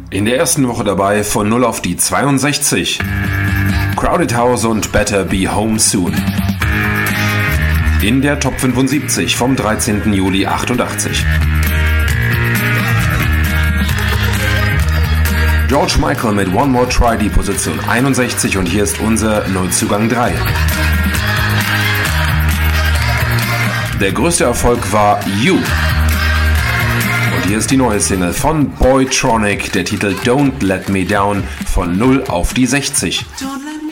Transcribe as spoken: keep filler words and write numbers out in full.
In der ersten Woche dabei von null auf die zweiundsechzig. Crowded House und Better Be Home Soon. In der Top fünfundsiebzig vom dreizehnten Juli achtundachtzig. George Michael mit One More Try, die Position einundsechzig, und hier ist unser Neuzugang drei. Der größte Erfolg war You. Und hier ist die neue Single von Boytronic, der Titel Don't Let Me Down, von null auf die sechzig. Don't